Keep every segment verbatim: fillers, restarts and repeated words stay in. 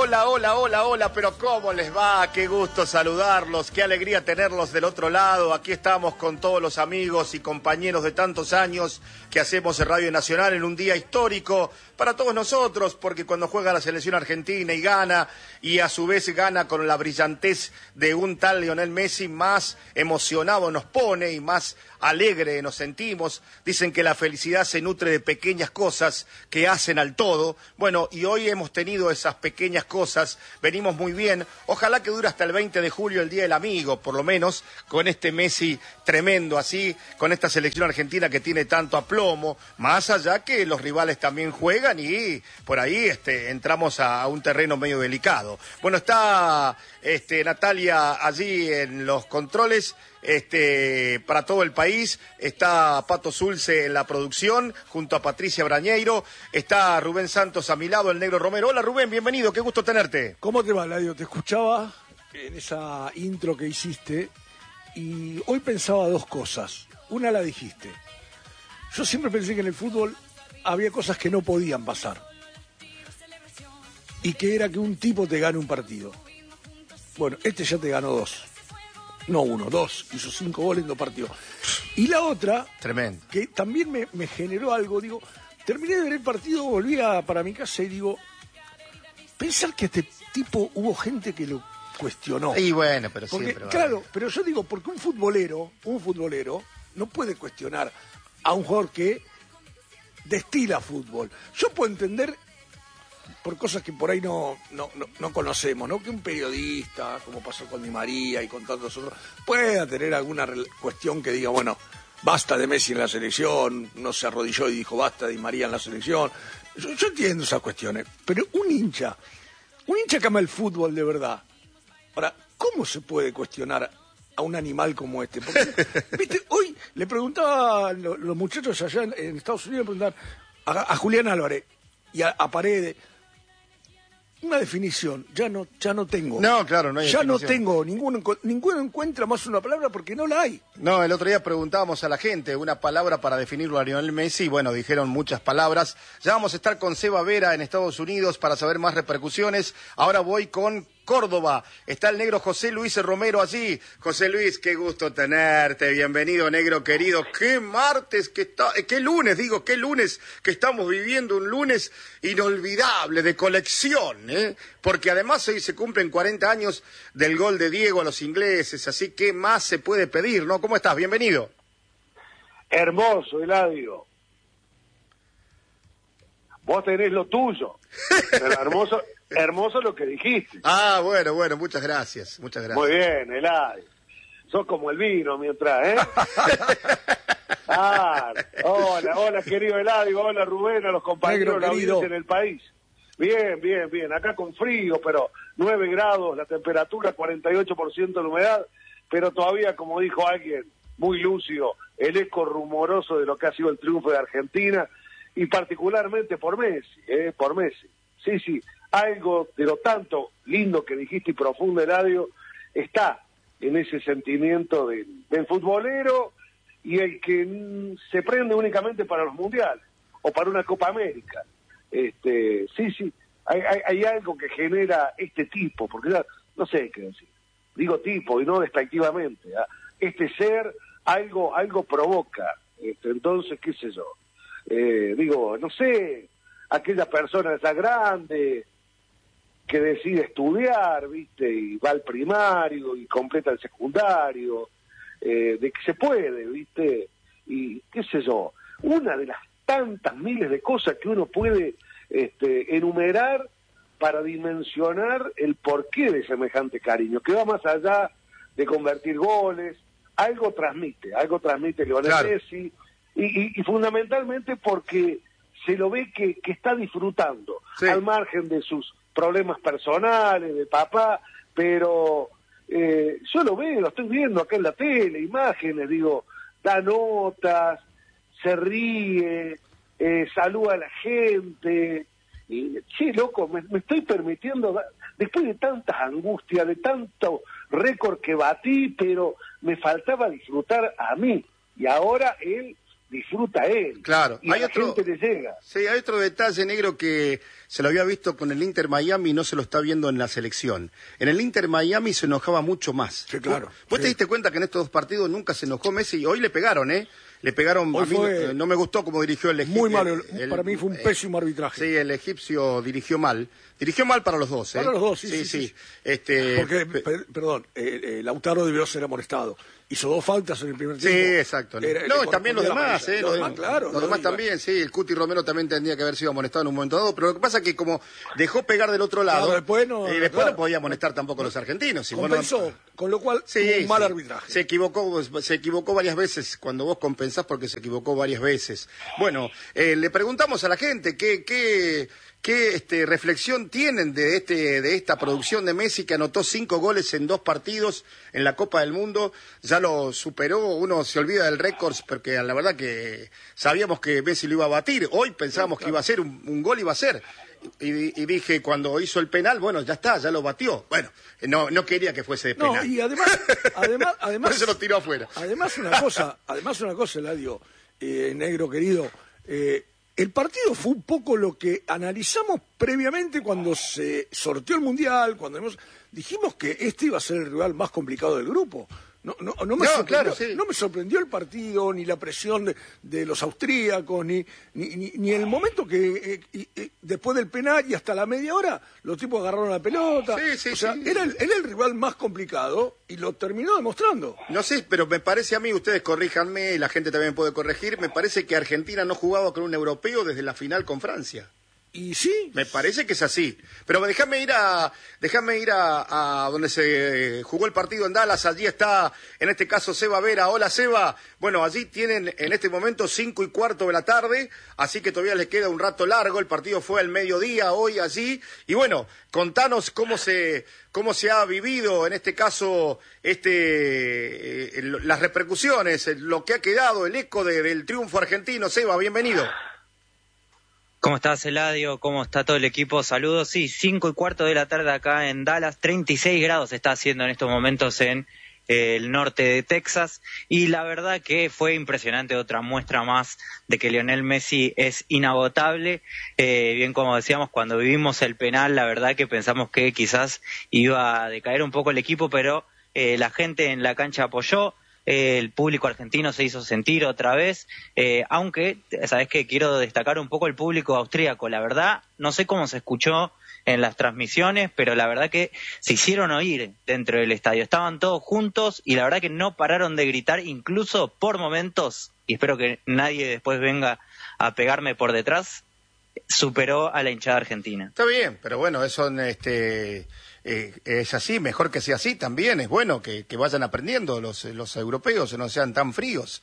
Hola, hola, hola, hola, pero ¿cómo les va? Qué gusto saludarlos, qué alegría tenerlos del otro lado. Aquí estamos con todos los amigos y compañeros de tantos años que hacemos en Radio Nacional en un día histórico para todos nosotros, porque cuando juega la selección argentina y gana, y a su vez gana con la brillantez de un tal Lionel Messi, más emocionado nos pone y más alegre nos sentimos. Dicen que la felicidad se nutre de pequeñas cosas que hacen al todo. Bueno, y hoy hemos tenido esas pequeñas cosas, venimos muy bien. Ojalá que dure hasta el veinte de julio, el Día del Amigo, por lo menos, con este Messi tremendo así, con esta selección argentina que tiene tanto aplomo, más allá que los rivales también juegan y por ahí este, entramos a, a un terreno medio delicado. Bueno, está este, Natalia allí en los controles. Este, para todo el país, está Pato Zulce en la producción, junto a Patricia Brañeiro, está Rubén Santos a mi lado, el Negro Romero. Hola Rubén, bienvenido, qué gusto tenerte. ¿Cómo te va, Ladio? Te escuchaba en esa intro que hiciste y hoy pensaba dos cosas. Una la dijiste. Yo siempre pensé que en el fútbol había cosas que no podían pasar y que era que un tipo te gane un partido. Bueno, este ya te ganó dos. No uno, dos, hizo cinco goles en dos partidos. Y la otra, tremendo, que también me, me generó algo, digo, terminé de ver el partido, volví a, para mi casa y digo, pensar que este tipo hubo gente que lo cuestionó. Y bueno, pero porque, siempre va. Claro, pero yo digo, porque un futbolero, un futbolero no puede cuestionar a un jugador que destila fútbol. Yo puedo entender, por cosas que por ahí no, no, no, no conocemos, ¿no? Que un periodista, como pasó con Di María y con tantos otros, pueda tener alguna cuestión que diga, bueno, basta de Messi en la selección, no se arrodilló y dijo basta de Di María en la selección. Yo, yo entiendo esas cuestiones, pero un hincha, un hincha que ama el fútbol de verdad. Ahora, ¿cómo se puede cuestionar a un animal como este? Porque, viste, hoy le preguntaba a los, los muchachos allá en, en Estados Unidos, le preguntaban a, a Julián Álvarez y a, a Paredes, una definición, ya no, ya no tengo. No, claro, no hay Ya definición. no tengo, ninguno, ninguno encuentra más una palabra porque no la hay. No, el otro día preguntábamos a la gente una palabra para definirlo a Lionel Messi y bueno, dijeron muchas palabras. Ya vamos a estar con Seba Vera en Estados Unidos para saber más repercusiones. Ahora voy con Córdoba. Está el negro José Luis Romero allí. José Luis, qué gusto tenerte. Bienvenido, negro querido. Qué martes que está, qué lunes, digo, qué lunes que estamos viviendo, un lunes inolvidable de colección, ¿eh? Porque además hoy se cumplen cuarenta años del gol de Diego a los ingleses, así que más se puede pedir, ¿no? ¿Cómo estás? Bienvenido. Hermoso, Eladio. Vos tenés lo tuyo. Pero hermoso, hermoso lo que dijiste. Ah, bueno, bueno, muchas gracias, muchas gracias. Muy bien, Eladio. Sos como el vino mientras, ¿eh? Ah, hola, hola, querido Eladio, hola, Rubén, a los compañeros Negro, querido. en el país. Bien, bien, bien. Acá con frío, pero nueve grados, la temperatura, cuarenta y ocho por ciento de humedad, pero todavía, como dijo alguien, muy lúcido, el eco rumoroso de lo que ha sido el triunfo de Argentina, y particularmente por Messi, ¿eh? Por Messi. Sí, sí, algo de lo tanto lindo que dijiste y profundo, Eladio, está en ese sentimiento del, del futbolero y el que mm, se prende únicamente para los mundiales o para una Copa América. Este, sí, sí, hay, hay, hay algo que genera este tipo, porque ya no sé qué decir, digo tipo y no despectivamente, ¿eh? Este ser algo algo provoca, este, entonces, qué sé yo, eh, digo, no sé, aquella persona esa grande que decide estudiar, viste, y va al primario y completa el secundario, eh, de que se puede, viste, y qué sé yo, una de las tantas miles de cosas que uno puede este, enumerar para dimensionar el porqué de semejante cariño, que va más allá de convertir goles, algo transmite, algo transmite Lionel Claro. Messi, y, y, y fundamentalmente porque se lo ve que, que está disfrutando, Sí. al margen de sus problemas personales, de papá, pero eh, yo lo veo, lo estoy viendo acá en la tele, imágenes, digo, da notas, se ríe, eh, saluda a la gente, y che, loco, me, me estoy permitiendo, después de tantas angustias, de tanto récord que batí, pero me faltaba disfrutar a mí, y ahora él disfruta él. Claro, y hay a la otro, gente le llega. Sí, hay otro detalle, negro, que se lo había visto con el Inter Miami y no se lo está viendo en la selección. En el Inter Miami se enojaba mucho más. Sí, claro. ¿Vos, vos sí. te diste cuenta que en estos dos partidos nunca se enojó Messi? Y hoy le pegaron, ¿eh? Le pegaron, Hoy a mí fue no, no me gustó cómo dirigió el egipcio. Muy malo, para mí fue un pésimo arbitraje. Sí, el egipcio dirigió mal. Dirigió mal para los dos, ¿eh? Para los dos, sí, sí. sí, sí. sí. Este, Porque, per, perdón, eh, eh, Lautaro debió ser amonestado. Hizo dos faltas en el primer Sí, tiempo. exacto. Era, no, y también los demás, ¿eh? Los Los, demás, claro. Los demás también, sí. El Cuti Romero también tendría que haber sido amonestado en un momento dado. Pero lo que pasa es que como dejó pegar del otro lado, Claro, después no, y después claro. no podía amonestar tampoco a los argentinos. Si Compensó, vos no- con lo cual Sí, tuvo un mal sí. arbitraje. Se equivocó, se equivocó varias veces cuando vos compensás porque se equivocó varias veces. Bueno, eh, le preguntamos a la gente qué, qué, qué este, reflexión tienen de este, de esta producción de Messi, que anotó cinco goles en dos partidos en la Copa del Mundo. Ya lo superó, uno se olvida del récord porque la verdad que sabíamos que Messi lo iba a batir. Hoy pensábamos que iba a ser un, un gol, iba a ser. Y, y dije, cuando hizo el penal, bueno, ya está, ya lo batió. Bueno, no, no quería que fuese de No, penal. y además, además, además, Por eso lo tiró afuera. Además una cosa, además una cosa, Eladio, eh, negro querido, eh, el partido fue un poco lo que analizamos previamente cuando se sorteó el Mundial, cuando hemos, dijimos que este iba a ser el rival más complicado del grupo. No, no, no, me, No, sorprendió, claro, sí. no me sorprendió el partido, ni la presión de, de los austríacos, ni, ni, ni, ni el momento que eh, y, y, después del penal y hasta la media hora, los tipos agarraron la pelota. Sí, sí, o sea, sí. era, el, era el rival más complicado y lo terminó demostrando. No sé, pero me parece a mí, ustedes corríjanme, y la gente también puede corregir, me parece que Argentina no jugaba con un europeo desde la final con Francia. Y sí. Me parece que es así. Pero déjame ir a déjame ir a, a donde se jugó el partido en Dallas. Allí está, en este caso, Seba Vera. Hola, Seba. Bueno, allí tienen en este momento cinco y cuarto de la tarde, así que todavía les queda un rato largo. El partido fue al mediodía hoy allí. Y bueno, contanos cómo se cómo se ha vivido en este caso este eh, las repercusiones, lo que ha quedado, el eco de, del triunfo argentino. Seba, bienvenido. ¿Cómo estás, Eladio? ¿Cómo está todo el equipo? Saludos. Sí, cinco y cuarto de la tarde acá en Dallas. treinta y seis grados está haciendo en estos momentos en eh, el norte de Texas. Y la verdad que fue impresionante, otra muestra más de que Lionel Messi es inagotable. Eh, bien, como decíamos, cuando vivimos el penal, la verdad que pensamos que quizás iba a decaer un poco el equipo, pero eh, la gente en la cancha apoyó. Eh, el público argentino se hizo sentir otra vez, eh, aunque, sabes que quiero destacar un poco el público austríaco. La verdad, no sé cómo se escuchó en las transmisiones, pero la verdad que se hicieron oír dentro del estadio. Estaban todos juntos y la verdad que no pararon de gritar, incluso por momentos, y espero que nadie después venga a pegarme por detrás, superó a la hinchada argentina. Está bien, pero bueno, eso este, eh, es así, mejor que sea así también, es bueno que, que vayan aprendiendo los, los europeos, no sean tan fríos.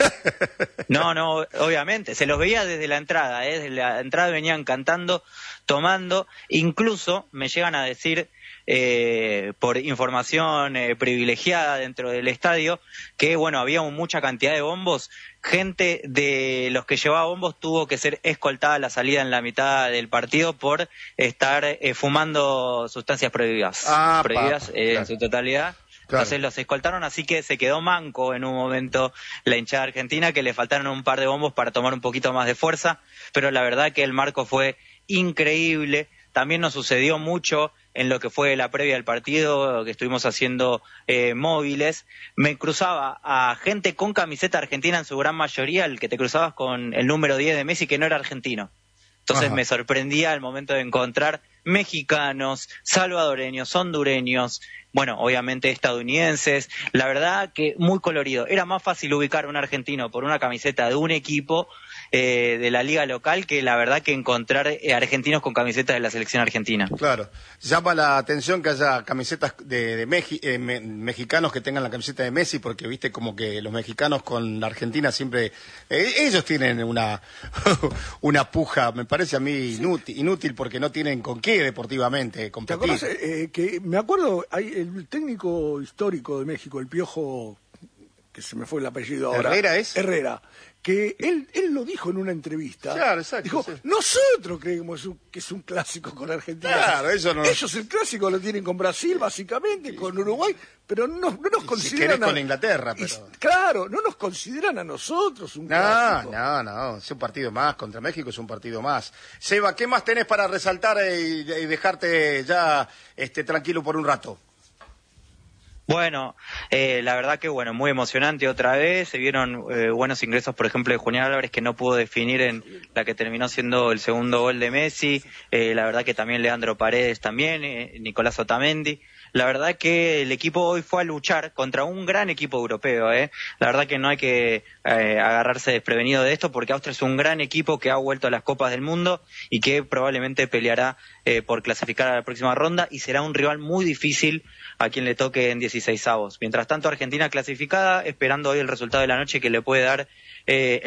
No, no, obviamente, se los veía desde la entrada, ¿eh? Desde la entrada venían cantando, tomando, incluso me llegan a decir, eh, por información eh, privilegiada dentro del estadio, que bueno, había mucha cantidad de bombos. Gente de los que llevaba bombos tuvo que ser escoltada a la salida en la mitad del partido por estar eh, fumando sustancias prohibidas, Ah, prohibidas pa, eh, claro. en su totalidad. Claro. Entonces los escoltaron, así que se quedó manco en un momento la hinchada argentina, que le faltaron un par de bombos para tomar un poquito más de fuerza, pero la verdad que el marco fue increíble. También nos sucedió mucho en lo que fue la previa del partido, que estuvimos haciendo eh, móviles. Me cruzaba a gente con camiseta argentina en su gran mayoría, el que te cruzabas con el número diez de Messi, que no era argentino. Entonces Ajá. me sorprendía al momento de encontrar mexicanos, salvadoreños, hondureños, bueno, obviamente estadounidenses. La verdad que muy colorido. Era más fácil ubicar a un argentino por una camiseta de un equipo eh, de la liga local que la verdad que encontrar eh, argentinos con camisetas de la selección argentina. Claro, llama la atención que haya camisetas de, de Meji- eh, me- mexicanos que tengan la camiseta de Messi, porque viste como que los mexicanos con la Argentina siempre, eh, ellos tienen una una puja, me parece a mí inútil, inútil porque no tienen con qué deportivamente ¿Te competir. acuerdas eh, que me acuerdo, hay el técnico histórico de México, el Piojo, que se me fue el apellido ahora. ¿Herrera es? Herrera. Que él, él lo dijo en una entrevista. Claro, exacto. Dijo, sí. nosotros creemos un- que es un clásico con Argentina. Claro, eso no. Ellos el clásico lo tienen con Brasil, básicamente, con Uruguay, pero no, no nos Si consideran querés a- con Inglaterra, y- pero... claro, no nos consideran a nosotros un No, clásico. no, no, es un partido más, contra México es un partido más. Seba, ¿qué más tenés para resaltar eh, y, y dejarte ya este, tranquilo por un rato? Bueno, eh, la verdad que bueno, muy emocionante otra vez, se vieron eh, buenos ingresos, por ejemplo, de Julián Álvarez, que no pudo definir en la que terminó siendo el segundo gol de Messi, eh, la verdad que también Leandro Paredes también, eh, Nicolás Otamendi. La verdad que el equipo hoy fue a luchar contra un gran equipo europeo, ¿eh? La verdad que no hay que eh, agarrarse desprevenido de esto, porque Austria es un gran equipo que ha vuelto a las Copas del Mundo y que probablemente peleará eh, por clasificar a la próxima ronda y será un rival muy difícil a quien le toque en dieciseisavos. Mientras tanto, Argentina clasificada, esperando hoy el resultado de la noche que le puede dar eh,